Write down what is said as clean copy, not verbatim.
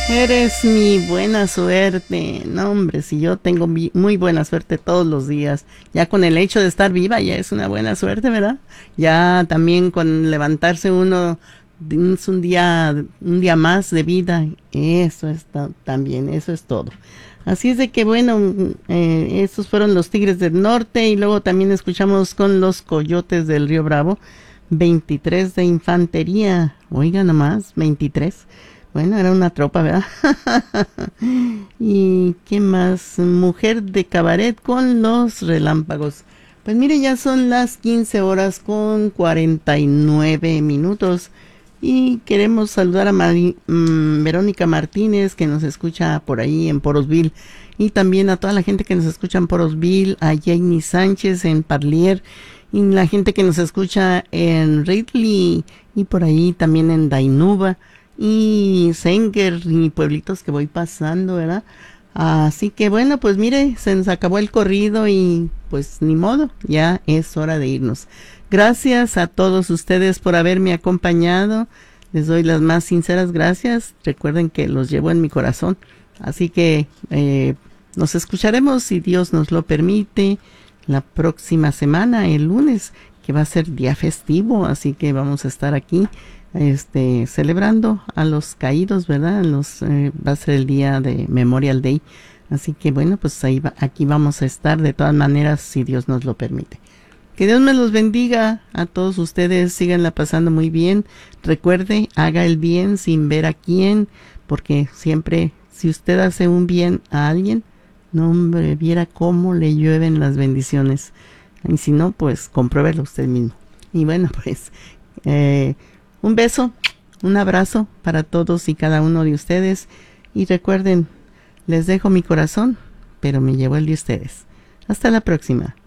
Eres mi buena suerte. No, hombre, si yo tengo muy buena suerte todos los días. Ya con el hecho de estar viva ya es una buena suerte, ¿verdad? Ya también con levantarse uno es un día más de vida. Eso es también, eso es todo. Así es de que bueno, estos fueron los Tigres del Norte y luego también escuchamos con los Coyotes del Río Bravo, 23 de Infantería. Oiga nomás, 23. Bueno, era una tropa, ¿verdad? ¿Y qué más? Mujer de Cabaret con los Relámpagos. Pues mire, ya son las 15 horas con 49 minutos. Y queremos saludar a Verónica Martínez, que nos escucha por ahí en Porosville. Y también a toda la gente que nos escucha en Porosville, a Jamie Sánchez en Parlier. Y la gente que nos escucha en Ridley y por ahí también en Dainuba y Senger y pueblitos que voy pasando, ¿verdad? Así que bueno, pues mire, se nos acabó el corrido y pues ni modo, ya es hora de irnos. Gracias a todos ustedes por haberme acompañado. Les doy las más sinceras gracias. Recuerden que los llevo en mi corazón. Así que nos escucharemos, si Dios nos lo permite, la próxima semana, el lunes, que va a ser día festivo. Así que vamos a estar aquí celebrando a los caídos, ¿verdad? Va a ser el día de Memorial Day. Así que bueno, pues aquí vamos a estar de todas maneras, si Dios nos lo permite. Que Dios me los bendiga a todos ustedes, síganla pasando muy bien. Recuerde, haga el bien sin ver a quién, porque siempre, si usted hace un bien a alguien, no hombre, viera cómo le llueven las bendiciones. Y si no, pues compruébelo usted mismo. Y bueno, pues un beso, un abrazo para todos y cada uno de ustedes. Y recuerden, les dejo mi corazón, pero me llevo el de ustedes. Hasta la próxima.